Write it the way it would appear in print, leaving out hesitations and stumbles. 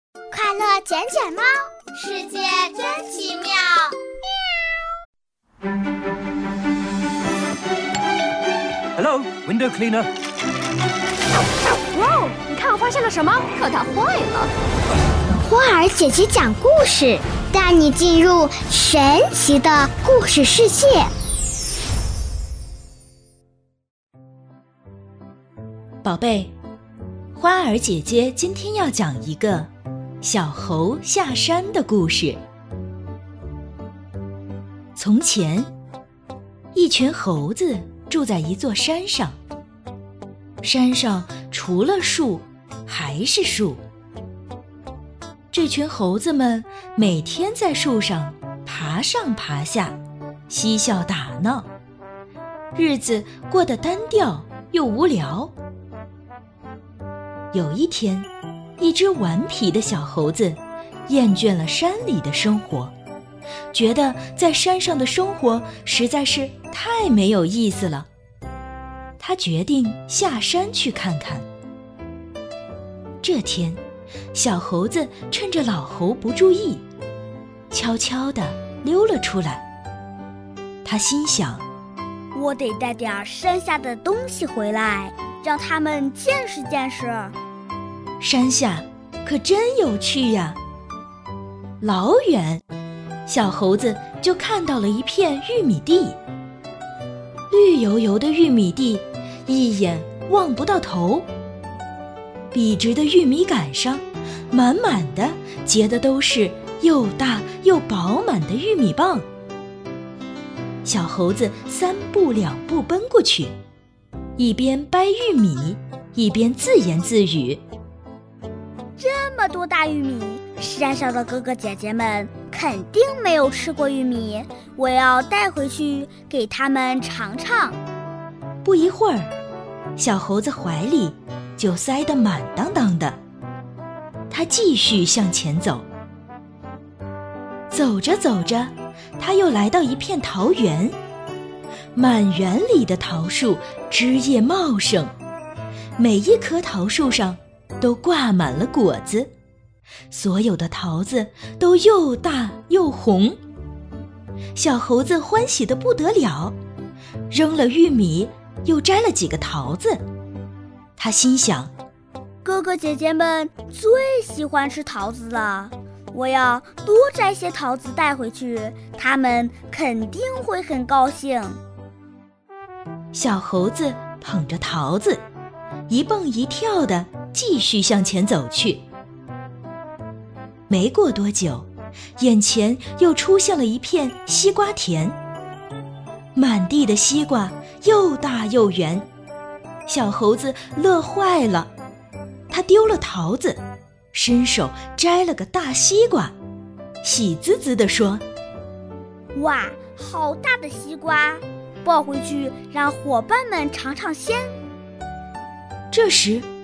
快乐捡捡猫， 世界真奇妙。 Hello, window cleaner. 哇，你看我发现了什么？可它坏了。 花儿姐姐讲故事，带你进入神奇的故事世界。 宝贝，花儿姐姐今天要讲一个小猴下山的故事。从前，一群猴子住在一座山上，山上除了树还是树。这群猴子们每天在树上爬上爬下，嬉笑打闹，日子过得单调又无聊。有一天，一只顽皮的小猴子厌倦了山里的生活，觉得在山上的生活实在是太没有意思了。他决定下山去看看。这天，小猴子趁着老猴不注意，悄悄地溜了出来。他心想， 我得带点山下的东西回来，让他们见识见识。 山下可真有趣呀！老远，小猴子就看到了一片玉米地。绿油油的玉米地，一眼望不到头。笔直的玉米杆上，满满的结的都是又大又饱满的玉米棒。小猴子3步2步奔过去，一边掰玉米，一边自言自语： 这么多大玉米，山上的哥哥姐姐们肯定没有吃过玉米，我要带回去给他们尝尝。 不一会儿，小猴子怀里就塞得满当当的。他继续向前走。走着走着，他又来到一片桃园。满园里的桃树枝叶茂盛，每一棵桃树上都挂满了果子，所有的桃子都又大又红。小猴子欢喜得不得了，扔了玉米，又摘了几个桃子。他心想， 哥哥姐姐们最喜欢吃桃子了，我要多摘些桃子带回去，他们肯定会很高兴。 小猴子捧着桃子，一蹦一跳地继续向前走去。没过多久，眼前又出现了一片西瓜田，满地的西瓜又大又圆。小猴子乐坏了，他丢了桃子，伸手摘了个大西瓜，喜滋滋地说： 哇，好大的西瓜，抱回去让伙伴们尝尝鲜。 这时，